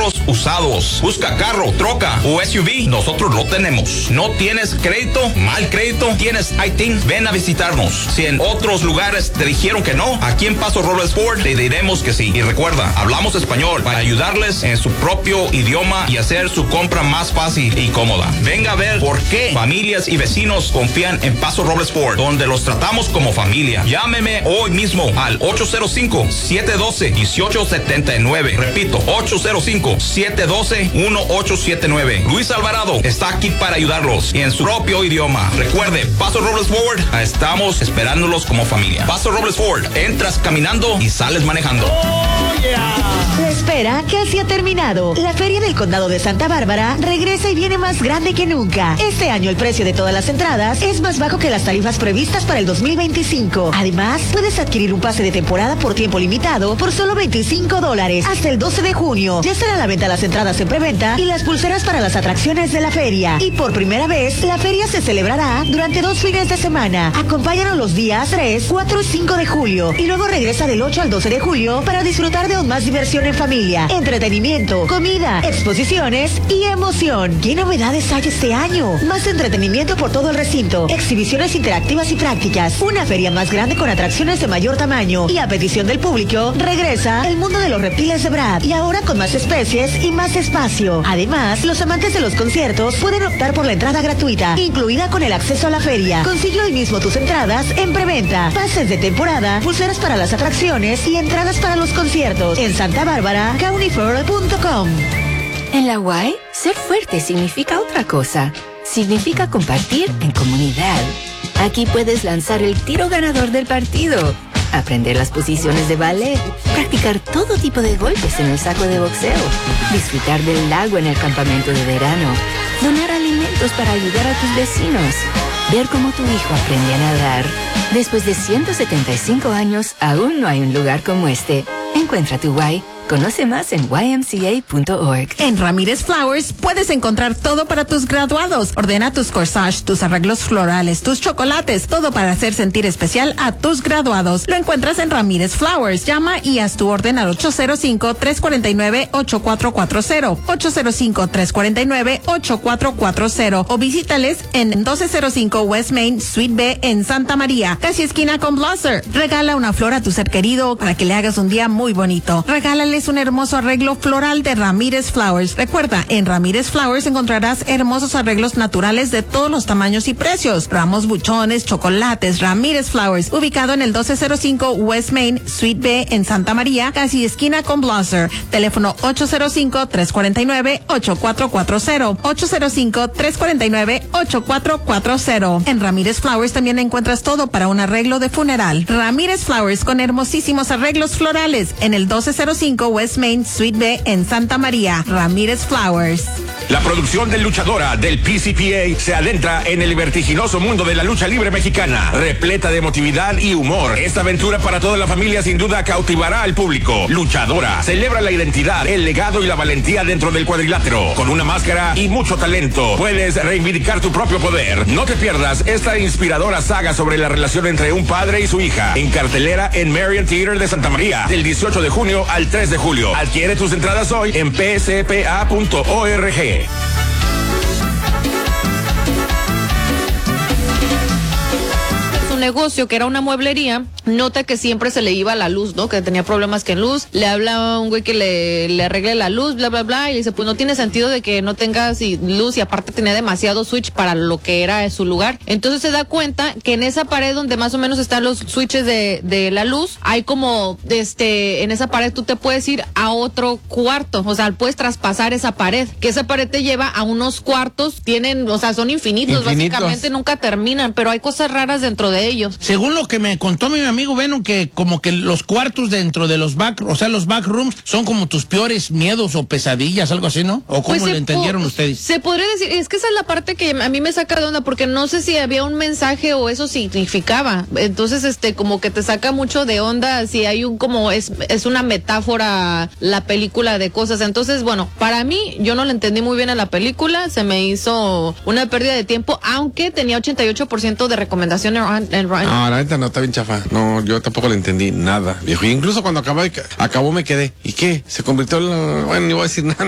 vehículos usados. Busca carro, troca o SUV, nosotros lo tenemos. ¿No tienes crédito? ¿Mal crédito? ¿Tienes ITIN? Ven a visitarnos. Si en otros lugares te dijeron que no, aquí en Paso Robles Ford te diremos que sí. Y recuerda, hablamos español para ayudarles en su propio idioma y hacer su compra más fácil y cómoda. Venga a ver por qué familias y vecinos confían en Paso Robles Ford, donde los tratamos como familia. Llámeme hoy mismo al 805-712-1879. Repito, 805-712-1879. Luis Alvarado está aquí para ayudarlos en su propio idioma. Recuerde, Paso Robles Ford, estamos esperándolos como familia. Paso Robles Ford, entras caminando y sales manejando. Oh, yeah. La espera casi ha terminado. La Feria del Condado de Santa Bárbara regresa y viene más grande que nunca. Este año el precio de todas las entradas es más bajo que las tarifas previstas para el 2025. Además, puedes adquirir un pase de temporada por tiempo limitado por solo $25 hasta el 12 de junio. Ya están a la venta las entradas en preventa y las pulseras para las atracciones de la feria. Y por primera vez, la feria se celebrará durante 2 fines de semana. Acompáñanos los días 3, 4 y 5 de julio y luego regresa del 8 al 12 de julio para disfrutar de aún más diversión en familia, entretenimiento, comida, exposiciones y emoción. ¿Qué novedades hay este año? Más entretenimiento por todo el recinto, exhibiciones interactivas y prácticas, una feria más grande con atracciones de mayor tamaño y a petición del público, regresa el mundo de los reptiles de Brad y ahora con más especies y más espacio. Además, los amantes de los conciertos pueden optar por la entrada gratuita, incluida con el acceso a la feria. Consigue hoy mismo tus entradas en preventa, pases de temporada, pulseras para las atracciones y entradas para los conciertos en Santa Bárbara, countyfair.com. En la UAI, ser fuerte significa otra cosa. Significa compartir en comunidad. Aquí puedes lanzar el tiro ganador del partido, aprender las posiciones de ballet, practicar todo tipo de golpes en el saco de boxeo, disfrutar del lago en el campamento de verano, donar alimentos para ayudar a tus vecinos, ver cómo tu hijo aprende a nadar. Después de 175 años, aún no hay un lugar como este. Encuentra tu why. Conoce más en ymca.org. En Ramírez Flowers puedes encontrar todo para tus graduados. Ordena tus corsages, tus arreglos florales, tus chocolates, todo para hacer sentir especial a tus graduados. Lo encuentras en Ramírez Flowers. Llama y haz tu orden al 805-349-8440. 805-349-8440 o visítales en 1205 West Main, Suite B en Santa María, casi esquina con Blosser. Regala una flor a tu ser querido para que le hagas un día muy bonito. Regálale un hermoso arreglo floral de Ramírez Flowers. Recuerda, en Ramírez Flowers encontrarás hermosos arreglos naturales de todos los tamaños y precios. Ramos, buchones, chocolates. Ramírez Flowers, ubicado en el 1205 West Main, Suite B en Santa María, casi esquina con Blosser. Teléfono 805-349-8440. 805-349-8440. En Ramírez Flowers también encuentras todo para un arreglo de funeral. Ramírez Flowers con hermosísimos arreglos florales en el 1205 West Main, Suite B en Santa María. Ramírez Flowers. La producción de luchadora del PCPA se adentra en el vertiginoso mundo de la lucha libre mexicana, repleta de emotividad y humor. Esta aventura para toda la familia sin duda cautivará al público. Luchadora celebra la identidad, el legado y la valentía dentro del cuadrilátero. Con una máscara y mucho talento, puedes reivindicar tu propio poder. No te pierdas esta inspiradora saga sobre la relación entre un padre y su hija, en cartelera en Marion Theater de Santa María, del 18 de junio al 3 de julio. Adquiere tus entradas hoy en pspa.org. Negocio que era una mueblería, nota que siempre se le iba la luz, ¿no? Que tenía problemas que en luz, le habla a un güey que le arregle la luz, bla, bla, bla, y le dice, pues no tiene sentido de que no tengas luz y aparte tenía demasiado switch para lo que era su lugar. Entonces se da cuenta que en esa pared donde más o menos están los switches de la luz, hay como, en esa pared tú te puedes ir a otro cuarto, o sea, puedes traspasar esa pared, que esa pared te lleva a unos cuartos, tienen, o sea, son infinitos. Básicamente nunca terminan, pero hay cosas raras dentro de ellos. Según lo que me contó mi amigo Venom, que como que los cuartos dentro de los los backrooms son como tus peores miedos o pesadillas, algo así, ¿no? ¿O cómo lo entendieron ustedes? Se podría decir, es que esa es la parte que a mí me saca de onda, porque no sé si había un mensaje o eso significaba. Entonces, como que te saca mucho de onda si hay es una metáfora la película de cosas. Entonces, bueno, para mí, yo no le entendí muy bien a la película, se me hizo una pérdida de tiempo, aunque tenía 88% de recomendación en No, la neta no, está bien chafa. No, yo tampoco le entendí nada, viejo. Y incluso cuando acabó me quedé. ¿Y qué? Se convirtió en... Bueno, ni voy a decir nada.